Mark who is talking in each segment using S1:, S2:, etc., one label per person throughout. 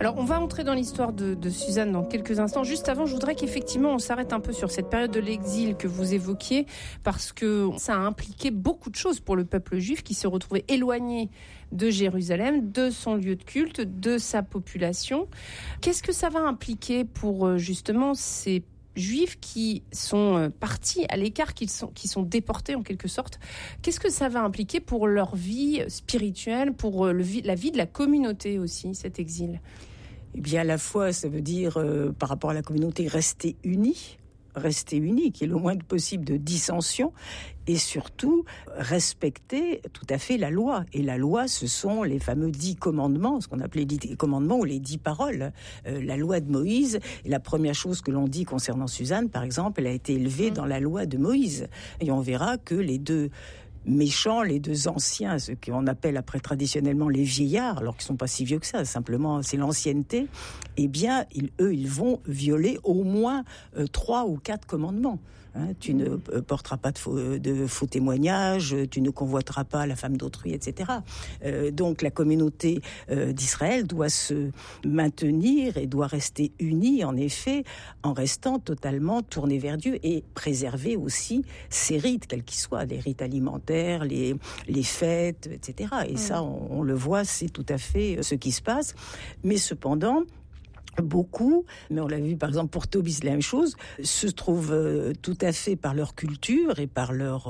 S1: Alors, on va entrer dans l'histoire de Suzanne dans quelques instants. Juste avant, je voudrais qu'effectivement, on s'arrête un peu sur cette période de l'exil que vous évoquiez, parce que ça a impliqué beaucoup de choses pour le peuple juif qui se retrouvait éloigné de Jérusalem, de son lieu de culte, de sa population. Qu'est-ce que ça va impliquer pour justement ces Juifs qui sont partis à l'écart, qui sont déportés en quelque sorte? Qu'est-ce que ça va impliquer pour leur vie spirituelle, pour la vie de la communauté aussi, cet exil?
S2: Eh bien, à la fois, ça veut dire, par rapport à la communauté, rester unis, qu'il y ait le moins possible de dissension, et surtout respecter tout à fait la loi. Et la loi, ce sont les fameux 10 commandements, ce qu'on appelait les 10 commandements ou les 10 paroles. La loi de Moïse, et la première chose que l'on dit concernant Suzanne, par exemple, elle a été élevée dans la loi de Moïse. Et on verra que les deux méchants, les deux anciens, ce qu'on appelle après traditionnellement les vieillards, alors qu'ils sont pas si vieux que ça, simplement c'est l'ancienneté, eh bien, ils vont violer au moins 3 ou 4 commandements. Tu ne porteras pas de faux témoignages, tu ne convoiteras pas la femme d'autrui, etc. Donc la communauté d'Israël doit se maintenir et doit rester unie, en effet, en restant totalement tournée vers Dieu et préserver aussi ses rites, quels qu'ils soient, les rites alimentaires, les fêtes, etc. Et ça, on le voit, c'est tout à fait ce qui se passe. Mais cependant, beaucoup, mais on l'a vu par exemple pour Tobit, la même chose, se trouvent tout à fait par leur culture et par leur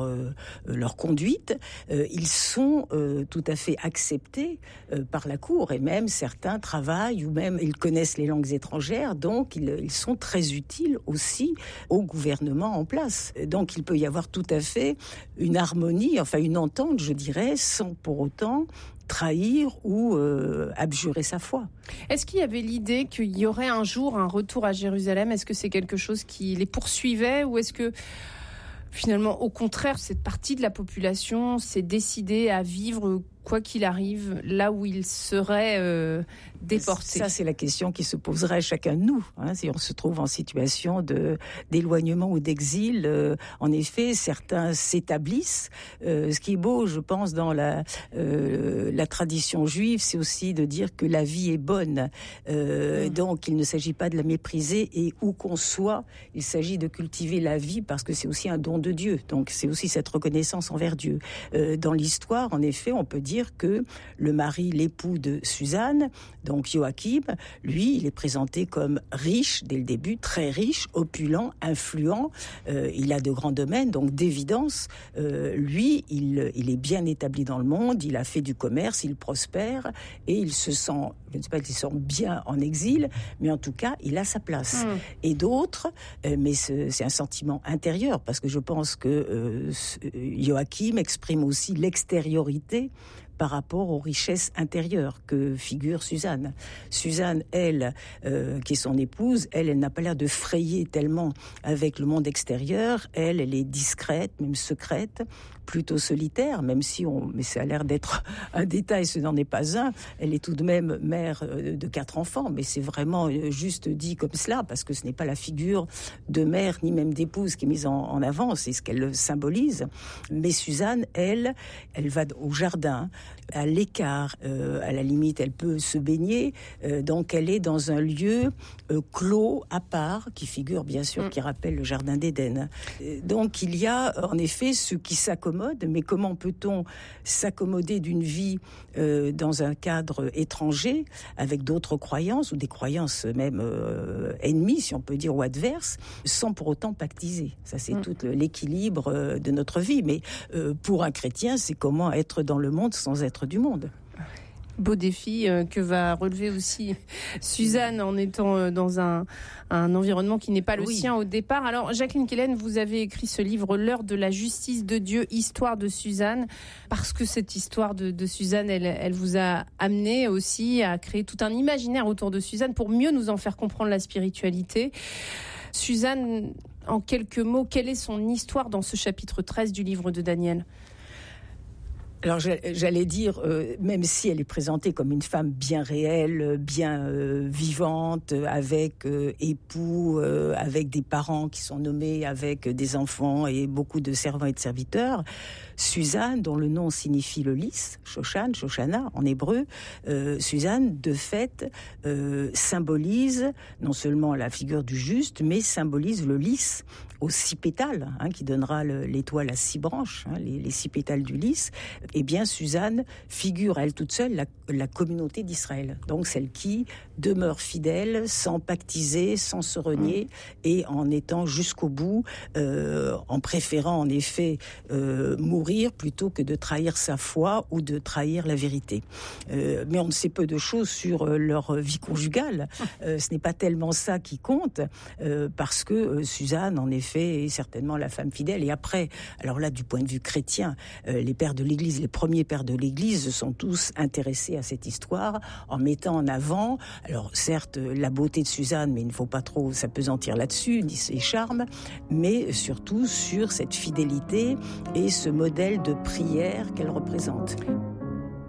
S2: conduite, ils sont tout à fait acceptés par la cour, et même certains travaillent ou même ils connaissent les langues étrangères, donc ils sont très utiles aussi au gouvernement en place. Donc il peut y avoir tout à fait une harmonie, enfin une entente, je dirais, sans pour autant trahir ou abjurer sa foi.
S1: Est-ce qu'il y avait l'idée qu'il y aurait un jour un retour à Jérusalem? Est-ce que c'est quelque chose qui les poursuivait, ou est-ce que finalement, au contraire, cette partie de la population s'est décidée à vivre quoi qu'il arrive, là où il serait déporté?
S2: Ça, c'est la question qui se poserait à chacun de nous. Si on se trouve en situation d'éloignement ou d'exil, en effet, certains s'établissent. Ce qui est beau, je pense, dans la tradition juive, c'est aussi de dire que la vie est bonne. Donc, il ne s'agit pas de la mépriser, et où qu'on soit, il s'agit de cultiver la vie, parce que c'est aussi un don de Dieu. Donc, c'est aussi cette reconnaissance envers Dieu. Dans l'histoire, en effet, on peut dire que le mari, l'époux de Suzanne, donc Joachim, lui, il est présenté comme riche dès le début, très riche, opulent, influent. Il a de grands domaines, donc d'évidence, lui, il est bien établi dans le monde, il a fait du commerce, il prospère, et il se sent, je ne sais pas s'il se sent bien en exil, mais en tout cas, il a sa place. Et d'autres, mais c'est un sentiment intérieur, parce que je pense que Joachim exprime aussi l'extériorité par rapport aux richesses intérieures que figure Suzanne. Suzanne, elle, qui est son épouse, elle n'a pas l'air de frayer tellement avec le monde extérieur. Elle est discrète, même secrète, plutôt solitaire, même si mais ça a l'air d'être un détail, ce n'en est pas un. Elle est tout de même mère de 4 enfants, mais c'est vraiment juste dit comme cela, parce que ce n'est pas la figure de mère, ni même d'épouse qui est mise en avant, c'est ce qu'elle symbolise. Mais Suzanne, elle va au jardin, à l'écart, à la limite, elle peut se baigner, donc elle est dans un lieu clos, à part, qui figure bien sûr, qui rappelle le jardin d'Éden. Donc il y a en effet ceux qui s'accommodent, mais comment peut-on s'accommoder d'une vie dans un cadre étranger, avec d'autres croyances, ou des croyances même ennemies, si on peut dire, ou adverses, sans pour autant pactiser. Ça, c'est tout l'équilibre de notre vie. Mais pour un chrétien, c'est comment être dans le monde sans être du monde.
S1: Beau défi que va relever aussi Suzanne en étant dans un environnement qui n'est pas le sien au départ. Alors, Jacqueline Kellen, vous avez écrit ce livre, L'heure de la justice de Dieu, histoire de Suzanne, parce que cette histoire de Suzanne, elle vous a amené aussi à créer tout un imaginaire autour de Suzanne pour mieux nous en faire comprendre la spiritualité. Suzanne, en quelques mots, quelle est son histoire dans ce chapitre 13 du livre de Daniel ?
S2: Alors j'allais dire, même si elle est présentée comme une femme bien réelle, bien vivante, avec époux, avec des parents qui sont nommés, avec des enfants et beaucoup de servants et de serviteurs, Suzanne, dont le nom signifie le lys, Shoshan, Shoshana en hébreu, Suzanne, de fait, symbolise non seulement la figure du juste, mais symbolise le lys aux 6 pétales, qui donnera l'étoile à 6 branches, les 6 pétales du lys. Eh bien, Suzanne figure à elle toute seule la communauté d'Israël. Donc, celle qui demeure fidèle, sans pactiser, sans se renier, et en étant jusqu'au bout, en préférant en effet mourir plutôt que de trahir sa foi ou de trahir la vérité. Mais on ne sait peu de choses sur leur vie conjugale. Ce n'est pas tellement ça qui compte, parce que Suzanne, en effet, est certainement la femme fidèle. Et après, alors là, du point de vue chrétien, les pères de l'Église, les premiers pères de l'Église sont tous intéressés à cette histoire, en mettant en avant, alors certes, la beauté de Suzanne, mais il ne faut pas trop s'apesantir là-dessus, ni ses charmes, mais surtout sur cette fidélité et ce modèle de prière qu'elle représente.